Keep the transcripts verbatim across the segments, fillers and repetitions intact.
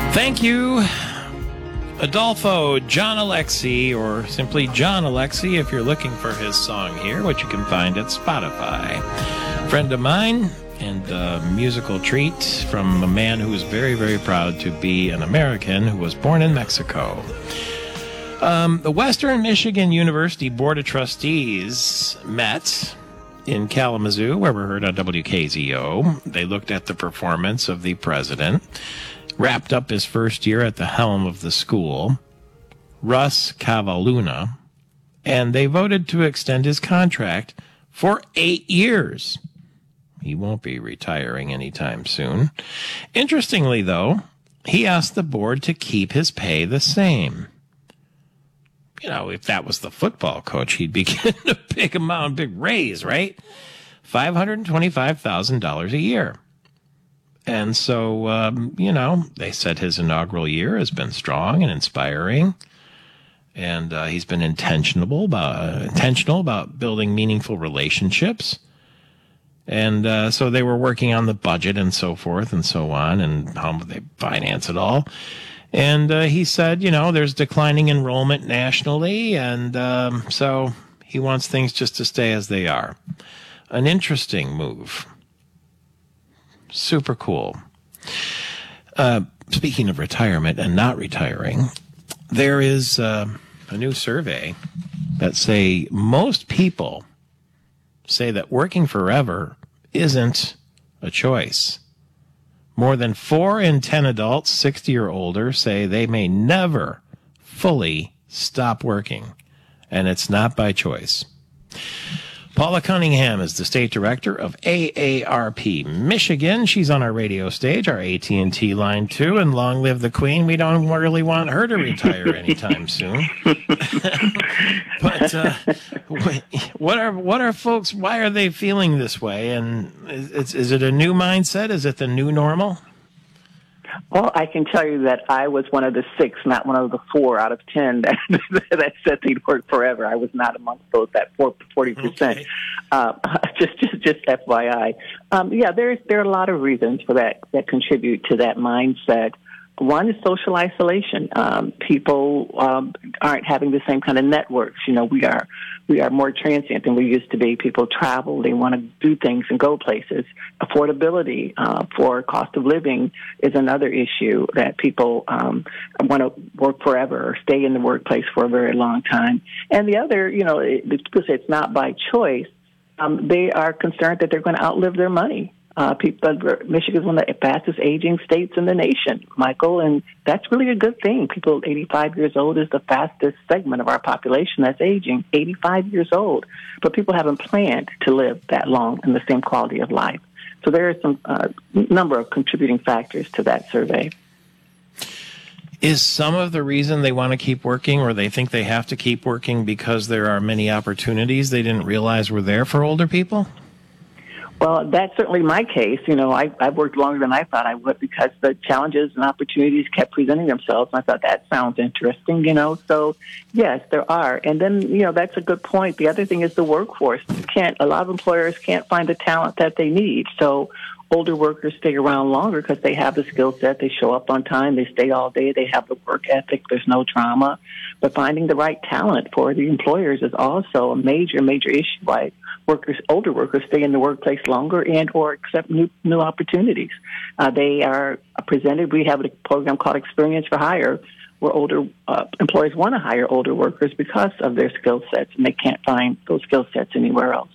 Thank you, Adolfo John Alexi, or simply John Alexi if you're looking for his song here, which you can find at Spotify. Friend of mine and a musical treat from a man who is very, very proud to be an American who was born in Mexico. Um, the Western Michigan University Board of Trustees met in Kalamazoo, where we're heard on W K Z O. They looked at the performance of the president, wrapped up his first year at the helm of the school, Russ Cavaluna, and they voted to extend his contract for eight years. He won't be retiring anytime soon. Interestingly, though, he asked the board to keep his pay the same. You know, if that was the football coach, he'd be getting a big amount, big raise, right? five hundred twenty-five thousand dollars a year. And so, um, you know, they said his inaugural year has been strong and inspiring. And uh, he's been intentional about, uh, intentional about building meaningful relationships. And uh, so they were working on the budget and so forth and so on, and how they finance it all. And uh, he said, you know, there's declining enrollment nationally, and um, so he wants things just to stay as they are. An interesting move. Super cool. Uh, speaking of retirement and not retiring, there is uh, a new survey that say most people say that working forever isn't a choice. More than four in ten adults, sixty or older, say they may never fully stop working, and it's not by choice. Paula Cunningham is the state director of A A R P Michigan. She's on our radio stage, our A T and T line too, and long live the Queen. We don't really want her to retire anytime soon. But uh, what are what are folks? Why are they feeling this way? And is, is it a new mindset? Is it the new normal? Well, I can tell you that I was one of the six, not one of the four out of ten that, that said they'd work forever. I was not amongst those, that forty percent. Okay. Uh, just, just, just F Y I. Um, yeah, there's there are a lot of reasons for that that contribute to that mindset. One is social isolation. Um, people um, aren't having the same kind of networks. You know, we are we are more transient than we used to be. People travel; they want to do things and go places. Affordability uh, for cost of living is another issue that people um, want to work forever or stay in the workplace for a very long time. And the other, you know, it, people say it's not by choice. Um, they are concerned that they're going to outlive their money. Uh, people, Michigan is one of the fastest aging states in the nation, Michael, and that's really a good thing. People eighty-five years old is the fastest segment of our population that's aging, eighty-five years old. But people haven't planned to live that long in the same quality of life. So there are some uh, number of contributing factors to that survey. Is some of the reason they want to keep working, or they think they have to keep working, because there are many opportunities they didn't realize were there for older people? Well, that's certainly my case. You know, I, I've worked longer than I thought I would because the challenges and opportunities kept presenting themselves. And I thought, that sounds interesting, you know. So, yes, there are. And then, you know, that's a good point. The other thing is the workforce. You can't, a lot of employers can't find the talent that they need. So older workers stay around longer because they have the skill set. They show up on time. They stay all day. They have the work ethic. There's no trauma. But finding the right talent for the employers is also a major, major issue. Why workers, older workers stay in the workplace longer and or accept new new opportunities. Uh, they are presented. We have a program called Experience for Hire, where older uh, employers want to hire older workers because of their skill sets, and they can't find those skill sets anywhere else.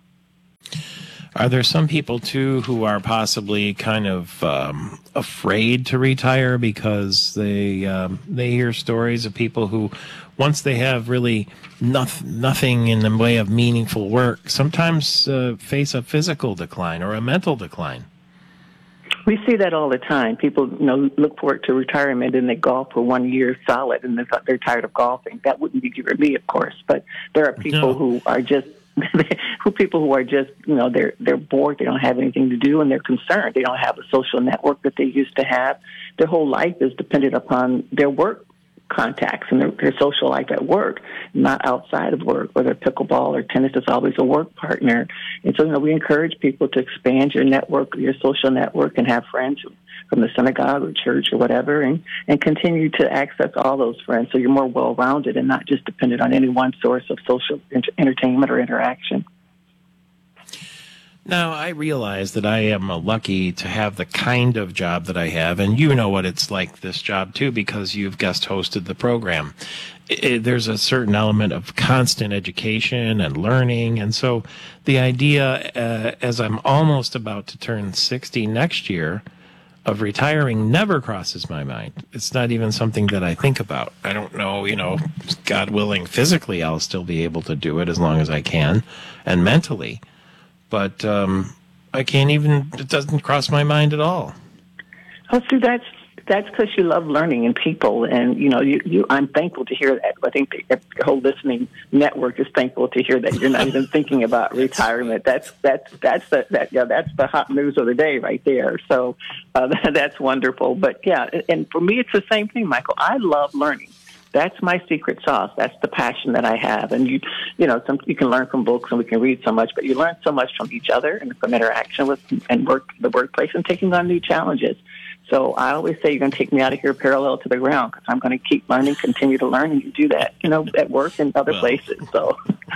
Are there some people, too, who are possibly kind of um, afraid to retire because they um, they hear stories of people who, once they have really noth- nothing in the way of meaningful work, sometimes uh, face a physical decline or a mental decline? We see that all the time. People, you know, look forward to retirement and they golf for one year solid, and they're, they're tired of golfing. That wouldn't be you or me, of course, but there are people no. who are just who people who are just, you know, they're they're bored, they don't have anything to do, and they're concerned. They don't have a social network that they used to have. Their whole life is dependent upon their work contacts and their, their social life at work, not outside of work, whether pickleball or tennis is always a work partner. And so, you know, we encourage people to expand your network, your social network, and have friends from the synagogue or church or whatever, and, and continue to access all those friends so you're more well-rounded and not just dependent on any one source of social ent- entertainment or interaction. Now, I realize that I am lucky to have the kind of job that I have, and you know what it's like, this job, too, because you've guest hosted the program. It, it, there's a certain element of constant education and learning, and so the idea, uh, as I'm almost about to turn sixty next year, of retiring never crosses my mind. It's not even something that I think about. I don't know, you know, God willing, physically I'll still be able to do it as long as I can, and mentally. But um, I can't even, it doesn't cross my mind at all. Oh, see, that's that's because you love learning and people. And, you know, you, you I'm thankful to hear that. I think the, the whole listening network is thankful to hear that you're not even thinking about retirement. That's that's that's the, that yeah, that's the hot news of the day right there. So uh, that's wonderful. But, yeah, and for me, it's the same thing, Michael. I love learning. That's my secret sauce. That's the passion that I have. And you, you know, some you can learn from books and we can read so much, but you learn so much from each other and from interaction with and work the workplace and taking on new challenges. So I always say you're going to take me out of here parallel to the ground because I'm going to keep learning, continue to learn, and you do that, you know, at work and other well, places. So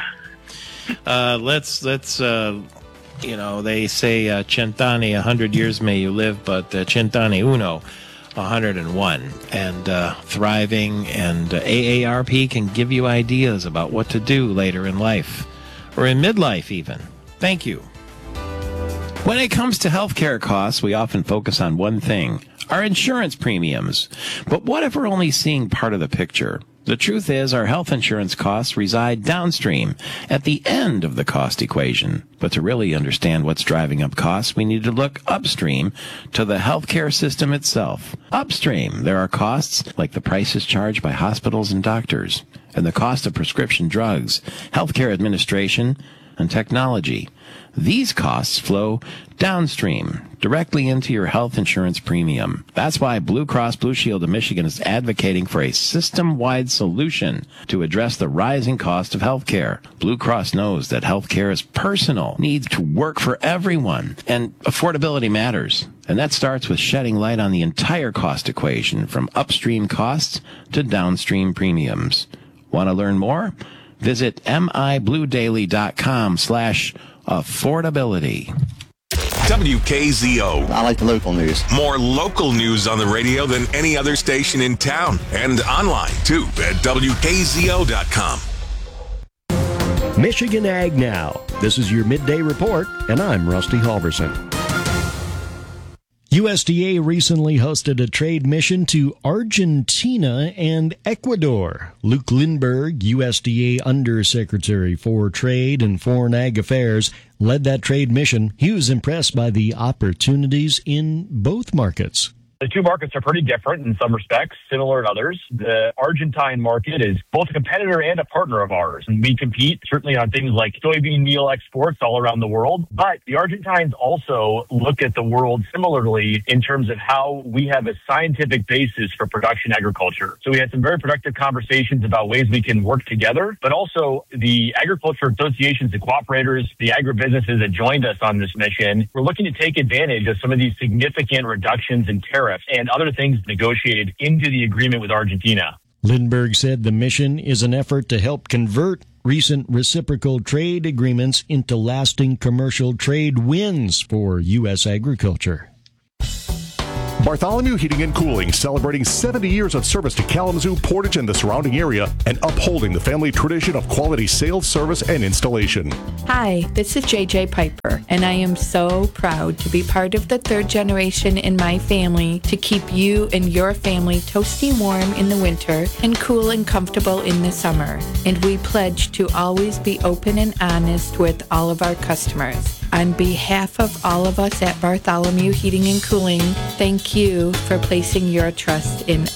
uh, let's let's. Uh... You know, they say uh, Cent'anni, a hundred years may you live, but uh, Cent'anni uno, one hundred one. And uh, thriving and uh, A A R P can give you ideas about what to do later in life, or in midlife even. Thank you. When it comes to healthcare costs, we often focus on one thing, our insurance premiums. But what if we're only seeing part of the picture? The truth is, our health insurance costs reside downstream, at the end of the cost equation. But to really understand what's driving up costs, we need to look upstream to the healthcare system itself. Upstream, there are costs like the prices charged by hospitals and doctors, and the cost of prescription drugs, healthcare administration, and technology. These costs flow downstream, directly into your health insurance premium. That's why Blue Cross Blue Shield of Michigan is advocating for a system-wide solution to address the rising cost of health care. Blue Cross knows that health care is personal, needs to work for everyone, and affordability matters. And that starts with shedding light on the entire cost equation, from upstream costs to downstream premiums. Want to learn more? Visit mibluedaily.com slash affordability. W K Z O. I like the local news. More local news on the radio than any other station in town. And online, too, at W K Z O dot com. Michigan Ag Now. This is your midday report, and I'm Rusty Halverson. U S D A recently hosted a trade mission to Argentina and Ecuador. Luke Lindberg, U S D A Undersecretary for Trade and Foreign Ag Affairs, led that trade mission. He was impressed by the opportunities in both markets. The two markets are pretty different in some respects, similar in others. The Argentine market is both a competitor and a partner of ours, and we compete certainly on things like soybean meal exports all around the world. But the Argentines also look at the world similarly in terms of how we have a scientific basis for production agriculture. So we had some very productive conversations about ways we can work together, but also the agriculture associations, the cooperators, the agribusinesses that joined us on this mission, we're looking to take advantage of some of these significant reductions in tariffs and other things negotiated into the agreement with Argentina. Lindberg said the mission is an effort to help convert recent reciprocal trade agreements into lasting commercial trade wins for U S agriculture. Bartholomew Heating and Cooling, celebrating seventy years of service to Kalamazoo, Portage, and the surrounding area, and upholding the family tradition of quality sales, service, and installation. Hi, this is J J Piper, and I am so proud to be part of the third generation in my family to keep you and your family toasty warm in the winter and cool and comfortable in the summer. And we pledge to always be open and honest with all of our customers. On behalf of all of us at Bartholomew Heating and Cooling, thank you for placing your trust in us.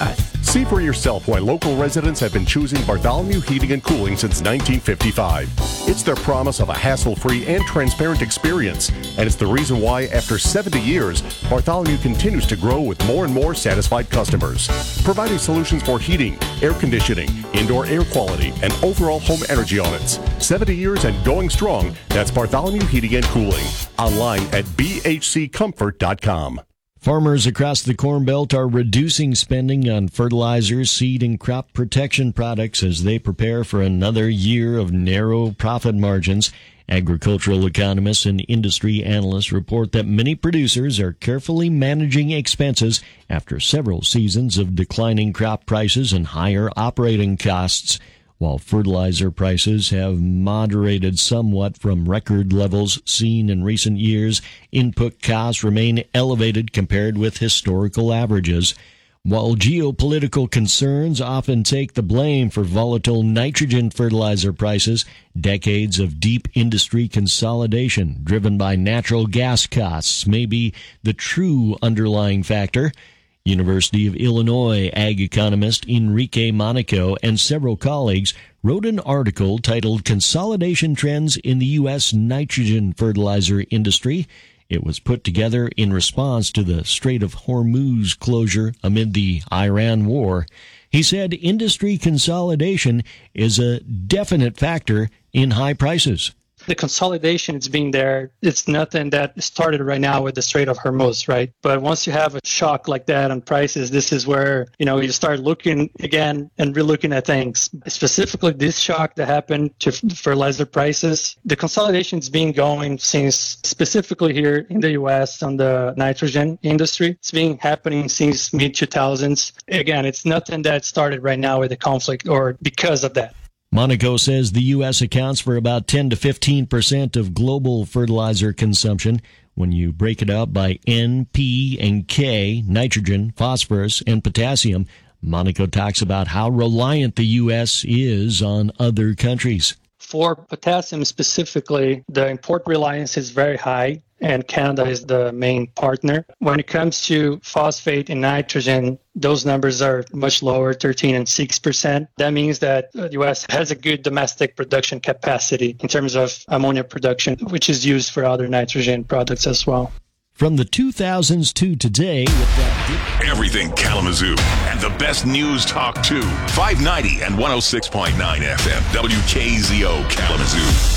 See for yourself why local residents have been choosing Bartholomew Heating and Cooling since nineteen fifty-five. It's their promise of a hassle-free and transparent experience, and it's the reason why, after seventy years, Bartholomew continues to grow with more and more satisfied customers, providing solutions for heating, air conditioning, indoor air quality, and overall home energy audits. seventy years and going strong. That's Bartholomew Heating and Cooling. Online at b h c comfort dot com. Farmers across the Corn Belt are reducing spending on fertilizers, seed, and crop protection products as they prepare for another year of narrow profit margins. Agricultural economists and industry analysts report that many producers are carefully managing expenses after several seasons of declining crop prices and higher operating costs. While fertilizer prices have moderated somewhat from record levels seen in recent years, input costs remain elevated compared with historical averages. While geopolitical concerns often take the blame for volatile nitrogen fertilizer prices, decades of deep industry consolidation driven by natural gas costs may be the true underlying factor. University of Illinois ag economist Enrique Monaco and several colleagues wrote an article titled Consolidation Trends in the U S Nitrogen Fertilizer Industry. It was put together in response to the Strait of Hormuz closure amid the Iran war. He said industry consolidation is a definite factor in high prices. The consolidation is being there. It's nothing that started right now with the Strait of Hormuz, right? But once you have a shock like that on prices, this is where, you know, you start looking again and relooking at things. Specifically, this shock that happened to fertilizer prices, the consolidation is being going since, specifically here in the U S on the nitrogen industry. It's been happening since mid two thousands. Again, it's nothing that started right now with the conflict or because of that. Monaco says the U S accounts for about ten to fifteen percent of global fertilizer consumption. When you break it out by N, P, and K, nitrogen, phosphorus, and potassium, Monaco talks about how reliant the U S is on other countries. For potassium specifically, the import reliance is very high, and Canada is the main partner. When it comes to phosphate and nitrogen, those numbers are much lower, thirteen and six percent. That means that the U S has a good domestic production capacity in terms of ammonia production, which is used for other nitrogen products as well. From the two thousands to today, with that everything Kalamazoo and the best news talk too. five ninety and one oh six point nine F M W K Z O Kalamazoo.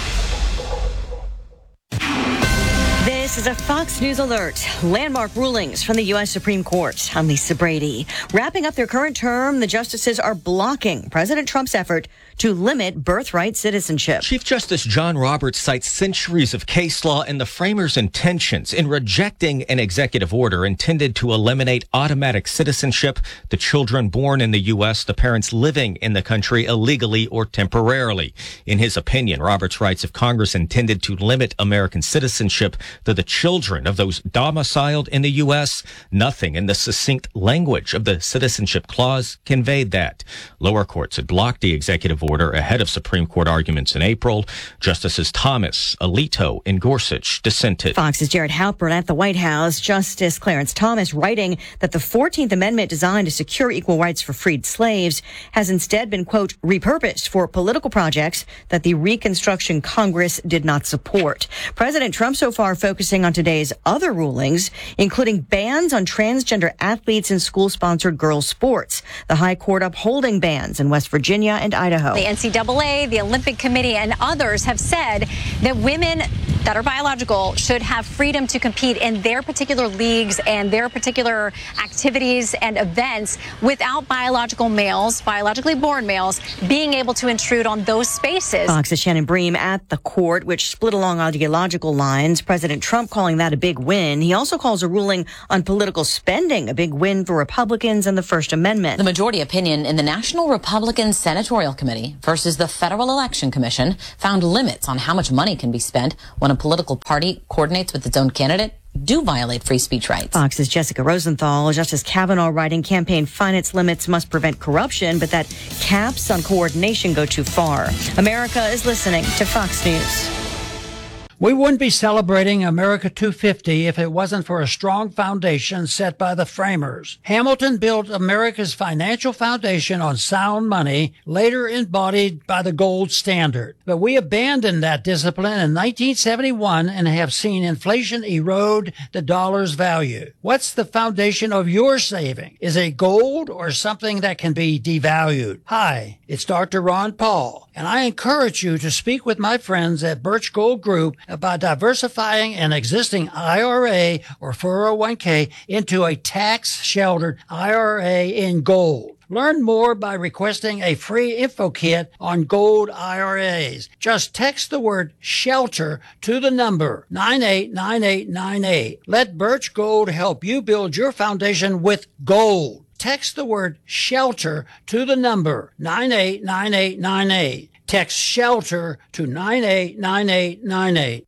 This is a Fox News alert. Landmark rulings from the U S Supreme Court. I'm Lisa Brady. Wrapping up their current term, the justices are blocking President Trump's effort to limit birthright citizenship. Chief Justice John Roberts cites centuries of case law and the framers' intentions in rejecting an executive order intended to eliminate automatic citizenship to children born in the U S, the parents living in the country illegally or temporarily. In his opinion, Roberts writes, if Congress intended to limit American citizenship to the children of those domiciled in the U S, nothing in the succinct language of the Citizenship Clause conveyed that. Lower courts had blocked the executive order ahead of Supreme Court arguments in April. Justices Thomas, Alito, and Gorsuch dissented. Fox's Jared Halpern at the White House. Justice Clarence Thomas writing that the fourteenth Amendment designed to secure equal rights for freed slaves has instead been, quote, repurposed for political projects that the Reconstruction Congress did not support. President Trump so far focusing on today's other rulings, including bans on transgender athletes in school-sponsored girls' sports. The High Court upholding bans in West Virginia and Idaho. The N C double A, the Olympic Committee, and others have said that women that are biological should have freedom to compete in their particular leagues and their particular activities and events without biological males, biologically born males, being able to intrude on those spaces. Fox's Shannon Bream at the court, which split along ideological lines. President Trump calling that a big win. He also calls a ruling on political spending a big win for Republicans and the First Amendment. The majority opinion in the National Republican Senatorial Committee versus the Federal Election Commission found limits on how much money can be spent when a political party coordinates with its own candidate do violate free speech rights. Fox's Jessica Rosenthal. Justice Kavanaugh writing campaign finance limits must prevent corruption, but that caps on coordination go too far. America is listening to Fox News. We wouldn't be celebrating America two fifty if it wasn't for a strong foundation set by the framers. Hamilton built America's financial foundation on sound money, later embodied by the gold standard. But we abandoned that discipline in nineteen seventy-one and have seen inflation erode the dollar's value. What's the foundation of your saving? Is it gold or something that can be devalued? Hi, it's Doctor Ron Paul, and I encourage you to speak with my friends at Birch Gold Group about diversifying an existing I R A or four oh one k into a tax-sheltered I R A in gold. Learn more by requesting a free info kit on gold I R As. Just text the word SHELTER to the number nine eight nine eight nine eight. Let Birch Gold help you build your foundation with gold. Text the word SHELTER to the number nine eight nine eight nine eight. Text SHELTER to nine eight nine eight nine eight.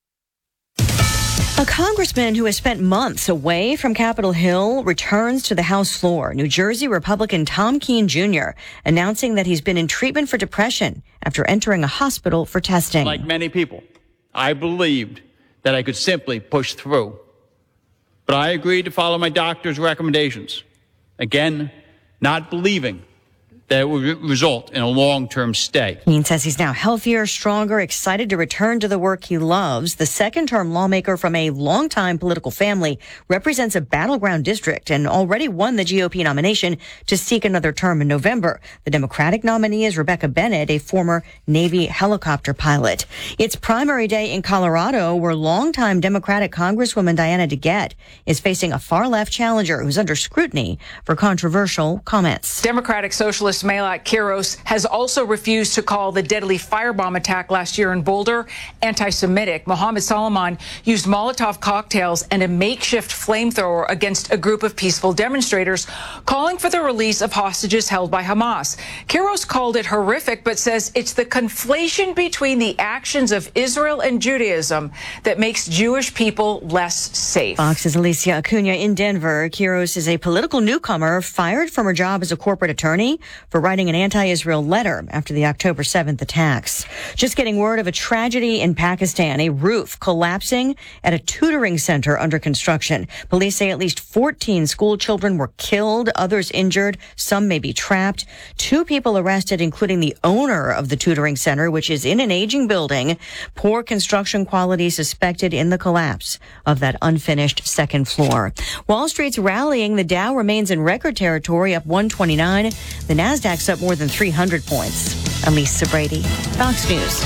A congressman who has spent months away from Capitol Hill returns to the House floor. New Jersey Republican Tom Keene Junior announcing that he's been in treatment for depression after entering a hospital for testing. Like many people, I believed that I could simply push through. But I agreed to follow my doctor's recommendations. Again, not believing that it would re- result in a long-term stay. Keene says he's now healthier, stronger, excited to return to the work he loves. The second-term lawmaker from a longtime political family represents a battleground district and already won the G O P nomination to seek another term in November. The Democratic nominee is Rebecca Bennett, a former Navy helicopter pilot. It's primary day in Colorado, where longtime Democratic Congresswoman Diana DeGette is facing a far-left challenger who's under scrutiny for controversial comments. Democratic Socialist Malat Quiros has also refused to call the deadly firebomb attack last year in Boulder anti-Semitic. Mohammed Solomon used Molotov cocktails and a makeshift flamethrower against a group of peaceful demonstrators, calling for the release of hostages held by Hamas. Quiros called it horrific, but says it's the conflation between the actions of Israel and Judaism that makes Jewish people less safe. Fox's Alicia Acuna in Denver. Quiros is a political newcomer fired from her job as a corporate attorney for writing an anti-Israel letter after the October seventh attacks. Just getting word of a tragedy in Pakistan, a roof collapsing at a tutoring center under construction. Police say at least fourteen school children were killed, others injured, some may be trapped. Two people arrested, including the owner of the tutoring center, which is in an aging building. Poor construction quality suspected in the collapse of that unfinished second floor. Wall Street's rallying. The Dow remains in record territory, up one twenty-nine. The Nasdaq's up more than three hundred points. I'm Lisa Brady, Fox News.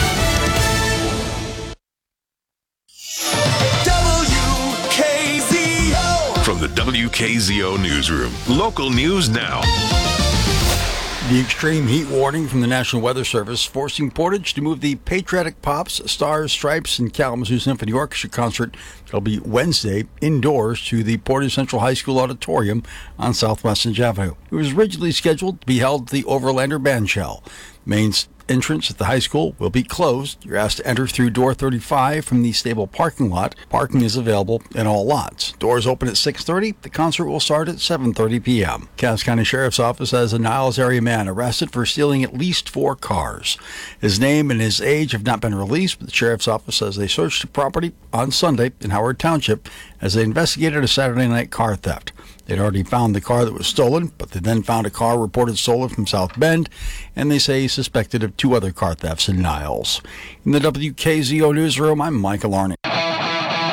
W K Z O. From the W K Z O newsroom, local news now. The extreme heat warning from the National Weather Service forcing Portage to move the Patriotic Pops, Stars, Stripes, and Kalamazoo Symphony Orchestra concert that'll be Wednesday indoors to the Portage Central High School Auditorium on Southwest Avenue. It was originally scheduled to be held at the Overlander Bandshell. Main entrance at the high school will be closed. You're asked to enter through door thirty-five from the stable parking lot. Parking is available in all lots. Doors open at six thirty. The concert will start at seven thirty p.m. Cass County Sheriff's Office has a Niles area man arrested for stealing at least four cars. His name and his age have not been released, but the Sheriff's Office says they searched the property on Sunday in Howard Township as they investigated a Saturday night car theft. They'd already found the car that was stolen, but they then found a car reported stolen from South Bend, and they say suspected of two other car thefts in Niles. In the W K Z O newsroom, I'm Michael Arney.